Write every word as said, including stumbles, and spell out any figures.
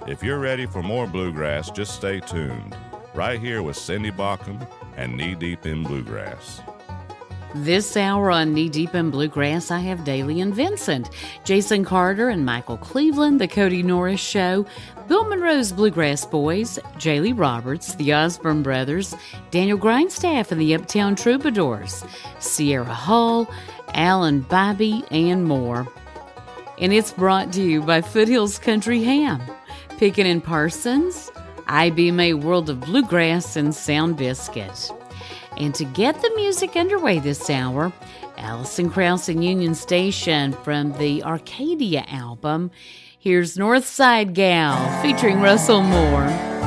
If you're ready for more bluegrass, just stay tuned. Right here with Cindy Baucom and Knee Deep in Bluegrass. This hour on Knee Deep in Bluegrass, I have Daly and Vincent, Jason Carter and Michael Cleveland, The Cody Norris Show, Bill Monroe's Bluegrass Boys, Jaylee Roberts, The Osborne Brothers, Daniel Grindstaff and the Uptown Troubadours, Sierra Hall, Alan Bobby, and more. And it's brought to you by Foothills Country Ham, Pickin' and Parsons, I B M A World of Bluegrass, and Sound Biscuit. And to get the music underway this hour, Alison Krauss and Union Station from the Arcadia album. Here's Northside Gal featuring Russell Moore.